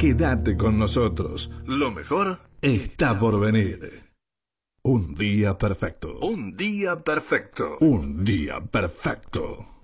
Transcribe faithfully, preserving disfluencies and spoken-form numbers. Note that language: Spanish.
Quédate con nosotros. Lo mejor está por venir. Un día perfecto. Un día perfecto. Un día perfecto.